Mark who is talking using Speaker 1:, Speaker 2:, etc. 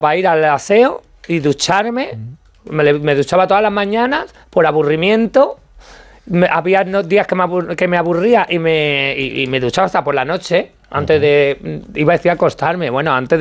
Speaker 1: para ir al aseo y ducharme. Me duchaba todas las mañanas por aburrimiento. Había días que me aburría y me duchaba hasta por la noche. Antes de... Iba a decir acostarme. Bueno, antes de